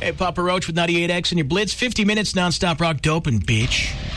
Hey, Papa Roach with 98X and your Blitz. 50 minutes nonstop rock dope and bitch.